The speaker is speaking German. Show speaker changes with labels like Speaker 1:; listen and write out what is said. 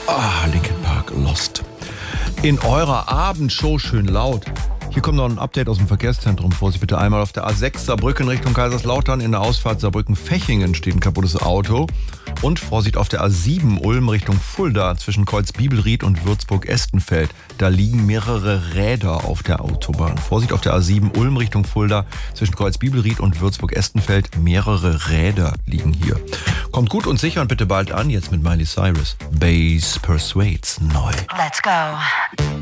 Speaker 1: Linkin Park, Lost. In eurer Abendshow schön laut. Hier kommt noch ein Update aus dem Verkehrszentrum. Vorsicht bitte einmal auf der A6 Saarbrücken Richtung Kaiserslautern. In der Ausfahrt Saarbrücken-Fechingen steht ein kaputtes Auto. Und Vorsicht auf der A7 Ulm Richtung Fulda zwischen Kreuz-Bibelried und Würzburg-Estenfeld. Da liegen mehrere Räder auf der Autobahn. Vorsicht auf der A7 Ulm Richtung Fulda zwischen Kreuz-Bibelried und Würzburg-Estenfeld. Mehrere Räder liegen hier. Kommt gut und sicher und bitte bald an. Jetzt mit Miley Cyrus. Bass Persuades neu.
Speaker 2: Let's go.